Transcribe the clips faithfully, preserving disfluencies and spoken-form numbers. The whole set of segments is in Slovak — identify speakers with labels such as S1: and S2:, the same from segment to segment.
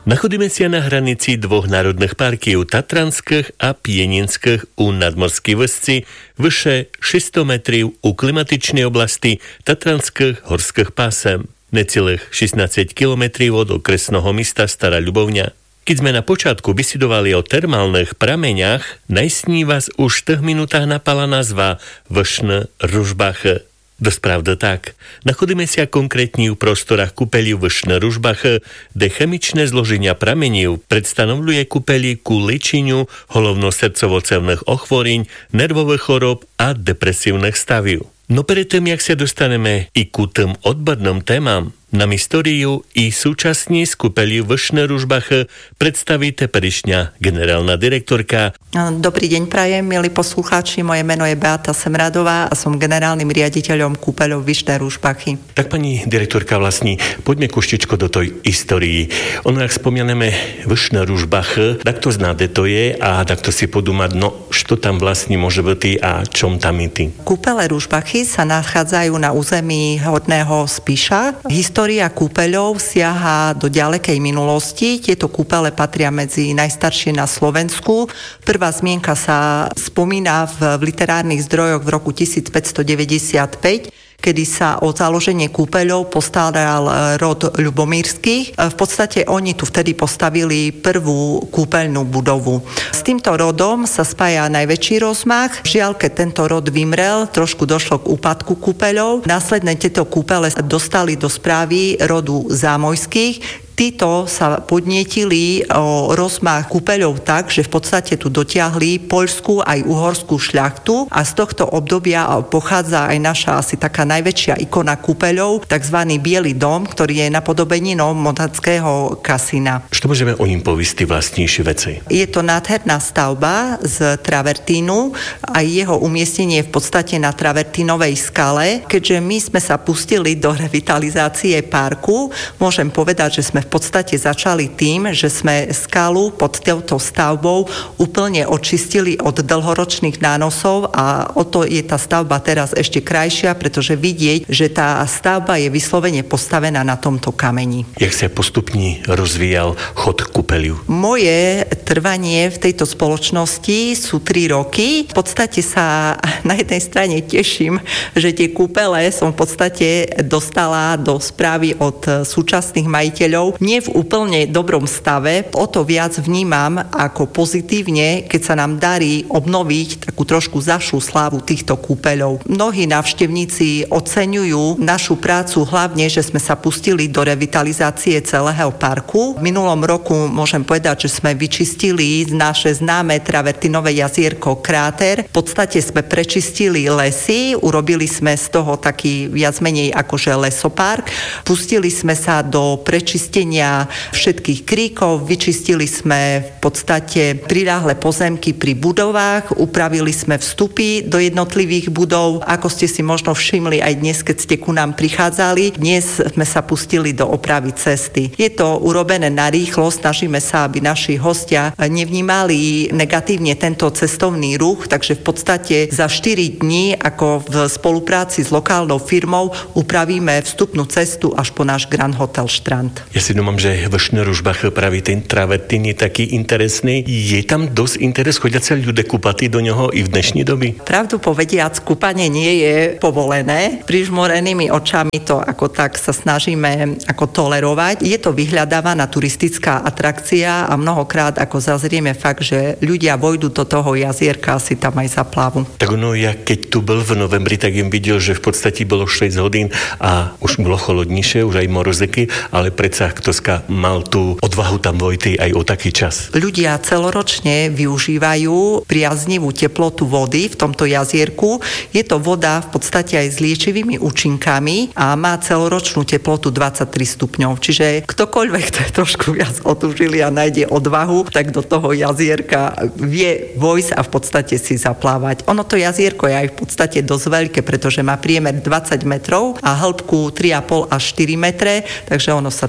S1: Nachodíme sa na hranici dvoch národných parkov Tatranských a Pieninských u nadmorskej vysci vyše šesťsto metrov u klimatičnej oblasti Tatranských horských pásem, necelých šestnásť kilometrov od okresného mesta Stará Ľubovňa. Keď sme na počiatku bisidovali o termálnych prameňach, najsní vás už v tých minútach napala nazva Vršné Ružbachy. Dosť pravda tak. Nachodíme sa konkrétne v prostorách kúpeli Vršné Ružbachy, kde chemičné zloženia prameňov predstanovľuje kúpeli ku liečeniu holovno-srdcovo-cévnych ochorení, nervových chorób a depresívnych staviv. No predtým, jak sa dostaneme i ku tým odborným témam, nám históriu i súčasne z kúpeli Vršné Ružbachy predstaví teperišňa generálna direktorka.
S2: Dobrý deň prajem, milí poslucháči, moje meno je Beata Semradová a som generálnym riaditeľom kúpeľov Vršné Ružbachy.
S1: Tak pani direktorka, vlastne poďme koštičko do tej histórii. Ono, jak spomíname Vršné Ružbachy, tak to znáte to je a tak to si podúmať, no, čo tam vlastne môže byť a čom tam je ty.
S2: Kúpele Ružbachy sa nachádzajú na území Horného Spiša. História kúpeľov siaha do ďalekej minulosti. Tieto kúpele patria medzi najstaršie na Slovensku. Prvá zmienka sa spomína v, v literárnych zdrojoch v roku tisícpäťstodeväťdesiatpäť, kedy sa o založenie kúpeľov postaral rod Ľubomírskych. V podstate oni tu vtedy postavili prvú kúpeľnú budovu. S týmto rodom sa spája najväčší rozmach. Žiaľ, keď tento rod vymrel, trošku došlo k úpadku kúpeľov. Následne tieto kúpele dostali do správy rodu Zámojských. Títo sa podnietili o rozmach kúpeľov tak, že v podstate tu dotiahli poľskú aj uhorskú šľachtu a z tohto obdobia pochádza aj naša asi taká najväčšia ikona kúpeľov, takzvaný Bielý dom, ktorý je napodobeninou monackého kasína.
S1: Čo môžeme o ním poviesť vlastnejšie veci?
S2: Je to nádherná stavba z travertínu a jeho umiestnenie v podstate na travertínovej skale. Keďže my sme sa pustili do revitalizácie parku, môžem povedať, že sme v podstate začali tým, že sme skalu pod touto stavbou úplne očistili od dlhoročných nánosov a o to je tá stavba teraz ešte krajšia, pretože vidieť, že tá stavba je vyslovene postavená na tomto kameni.
S1: Jak sa postupne rozvíjal chod kúpeľu?
S2: Moje trvanie v tejto spoločnosti sú tri roky. V podstate sa na jednej strane teším, že tie kúpele som v podstate dostala do správy od súčasných majiteľov nie v úplne dobrom stave. O to viac vnímam ako pozitívne, keď sa nám darí obnoviť takú trošku zašlú slávu týchto kúpeľov. Mnohí návštevníci oceňujú našu prácu, hlavne, že sme sa pustili do revitalizácie celého parku. V minulom roku môžem povedať, že sme vyčistili naše známe travertínové jazierko Kráter. V podstate sme prečistili lesy, urobili sme z toho taký viac menej akože lesopark. Pustili sme sa do prečistenia všetkých kríkov, vyčistili sme v podstate priľahlé pozemky pri budovách, upravili sme vstupy do jednotlivých budov. Ako ste si možno všimli aj dnes, keď ste ku nám prichádzali, dnes sme sa pustili do opravy cesty. Je to urobené na rýchlo, snažíme sa, aby naši hostia nevnímali negatívne tento cestovný ruch, takže v podstate za štyri dní, ako v spolupráci s lokálnou firmou, upravíme vstupnú cestu až po náš Grand Hotel Strand.
S1: Ja si domám, že Vršné Ružbachy, práve ten travertín je taký interesný. Je tam dosť interes, chodia sa ľudia kúpať do ňoho i v dnešní doby?
S2: Pravdu povediac, kúpanie nie je povolené. Prižmorenými očami to ako tak sa snažíme ako tolerovať. Je to vyhľadávaná turistická atrakcia a mnohokrát ako zazrieme fakt, že ľudia vojdu do toho jazierka si tam aj zaplavu.
S1: Tak ono, ja keď tu bol v novembri, tak im videl, že v podstate bolo šesť hodín a už bolo chladnejšie, už aj morozeky, ale predsa ktoska mal tú odvahu tam vojty aj o taký čas.
S2: Ľudia celoročne využívajú priaznivú teplotu vody v tomto jazierku. Je to voda v podstate aj s liečivými účinkami a má celoročnú teplotu dvadsaťtri stupňov. Čiže ktokoľvek, kto je trošku viac otužili a nájde odvahu, tak do toho jazierka vie vojsť a v podstate si zaplávať. Ono to jazierko je aj v podstate dosť veľké, pretože má priemer dvadsať metrov a hĺbku tri a pol až štyri metre, takže ono sa tam dá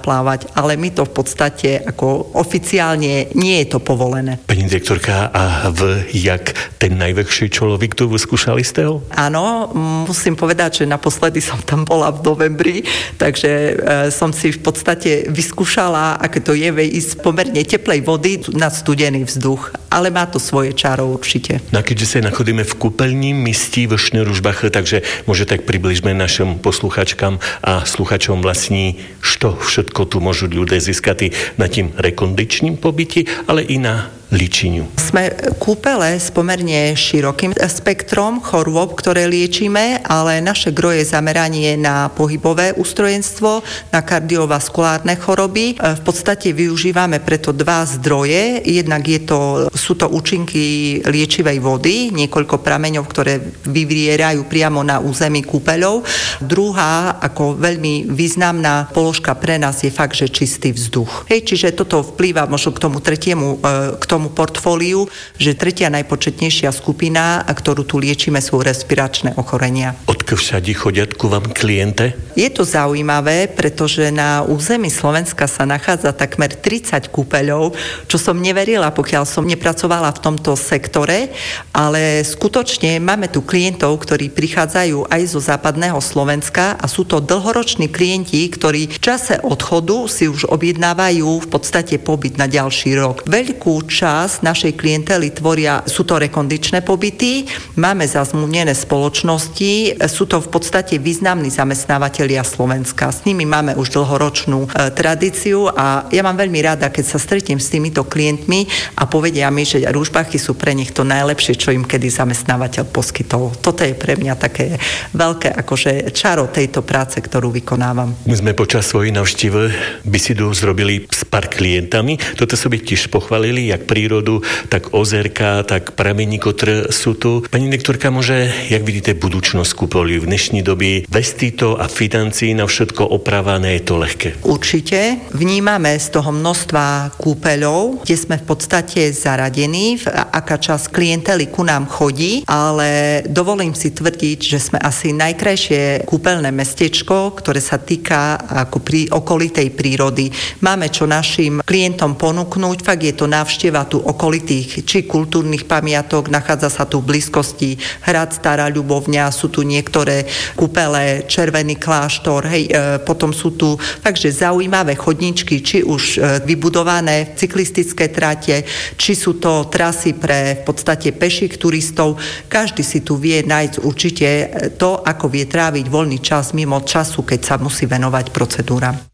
S2: zaplávať, ale my to v podstate ako oficiálne nie je to povolené.
S1: Pani direktorka, a v jak ten najväčší človek tu vyskúšali ste ho?
S2: Áno, musím povedať, že naposledy som tam bola v novembri, takže e, som si v podstate vyskúšala, aké to je ísť pomerne teplej vody na studený vzduch, ale má to svoje čaro určite.
S1: No a keďže sa nachodíme v kúpeľni místí v Šnúružbách, takže môže tak približme našim posluchačkám a sluchačom vlastní, što všetko tu môžu ľudia získať na tým rekondičným pobyte, ale i na liečeniu.
S2: Sme kúpele s pomerne širokým spektrom chorôb, ktoré liečíme, ale naše gro je zameranie na pohybové ústrojenstvo, na kardiovaskulárne choroby. V podstate využívame preto dva zdroje. Jednak je to, sú to účinky liečivej vody, niekoľko prameňov, ktoré vyvierajú priamo na území kúpeľov. Druhá, ako veľmi významná položka pre nás je fakt, že čistý vzduch. Hej, čiže toto vplýva možno k tomu tretiemu, k tomu portfóliu, že tretia najpočetnejšia skupina, ktorú tu liečíme, sú respiračné ochorenia.
S1: Odkiaľ všade chodia ku vám kliente?
S2: Je to zaujímavé, pretože na území Slovenska sa nachádza takmer tridsať kúpeľov, čo som neverila, pokiaľ som nepracovala v tomto sektore, ale skutočne máme tu klientov, ktorí prichádzajú aj zo západného Slovenska a sú to dlhoroční klienti, ktorí v čase odchodu si už objednávajú v podstate pobyt na ďalší rok. Veľkú časť našej klientely tvoria, sú to rekondičné pobyty, máme zazmluvnené spoločnosti, sú to v podstate významní zamestnávateľia Slovenska. S nimi máme už dlhoročnú e, tradíciu a ja mám veľmi rada, keď sa stretnem s týmito klientmi a povedia mi, že rúžbachy sú pre nich to najlepšie, čo im kedy zamestnávateľ poskytol. Toto je pre mňa také veľké akože čaro tejto práce, ktorú vykonávam.
S1: My sme počas svojej navštívy besidu zrobili s pár klientami. Toto sobie tiež pochválili, jak prírodu, tak ozerka, tak pramení, ktoré sú tu. Pani lektorka, môže, jak vidíte, budúcnosť kúpoli v dnešní doby, bez týto a financí na všetko opravané, je to ľahké?
S2: Určite. Vnímame z toho množstva kúpeľov, kde sme v podstate zaradení, aká časť klientely ku nám chodí, ale dovolím si tvrdiť, že sme asi najkrajšie kúpeľné mestečko, ktoré sa týka ako pri okolitej prírody. Máme čo našim klientom ponúknuť, fakt je to návšteva tu okolitých či kultúrnych pamiatok, nachádza sa tu v blízkosti hrad Stará Ľubovňa, sú tu niektoré kúpele, Červený kláštor, hej, e, potom sú tu takže zaujímavé chodníčky, či už e, vybudované cyklistické trate, či sú to trasy pre v podstate peších turistov. Každý si tu vie nájsť určite to, ako vie tráviť voľný čas mimo času, keď sa musí venovať procedúram.